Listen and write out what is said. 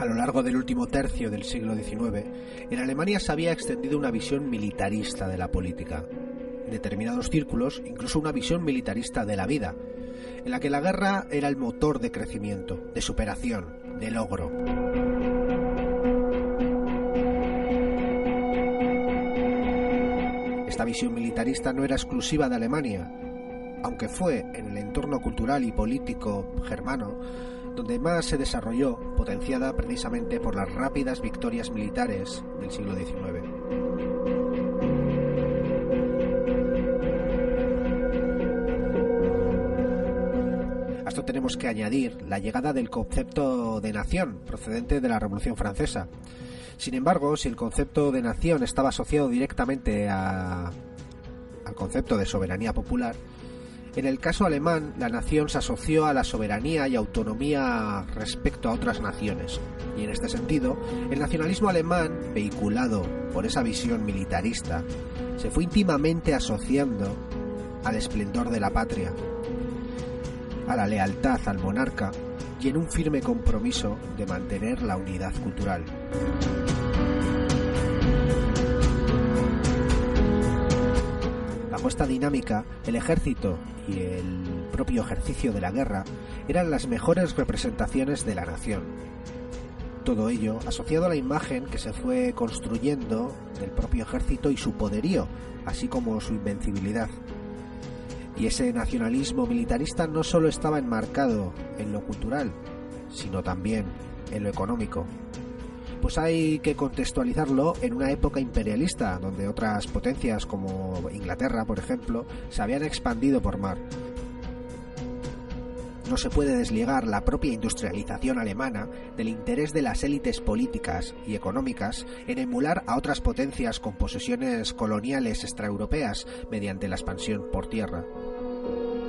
A lo largo del último tercio del siglo XIX, en Alemania se había extendido una visión militarista de la política. En determinados círculos, incluso una visión militarista de la vida, en la que la guerra era el motor de crecimiento, de superación, de logro. Esta visión militarista no era exclusiva de Alemania, aunque fue en el entorno cultural y político germano donde más se desarrolló, potenciada precisamente por las rápidas victorias militares del siglo XIX. A esto tenemos que añadir la llegada del concepto de nación procedente de la Revolución Francesa. Sin embargo, si el concepto de nación estaba asociado directamente al concepto de soberanía popular, en el caso alemán, la nación se asoció a la soberanía y autonomía respecto a otras naciones, y en este sentido, el nacionalismo alemán, vehiculado por esa visión militarista, se fue íntimamente asociando al esplendor de la patria, a la lealtad al monarca y en un firme compromiso de mantener la unidad cultural. Bajo esta dinámica, el ejército y el propio ejercicio de la guerra eran las mejores representaciones de la nación. Todo ello asociado a la imagen que se fue construyendo del propio ejército y su poderío, así como su invencibilidad. Y ese nacionalismo militarista no solo estaba enmarcado en lo cultural, sino también en lo económico. Pues hay que contextualizarlo en una época imperialista, donde otras potencias como Inglaterra, por ejemplo, se habían expandido por mar. No se puede desligar la propia industrialización alemana del interés de las élites políticas y económicas en emular a otras potencias con posesiones coloniales extraeuropeas mediante la expansión por tierra.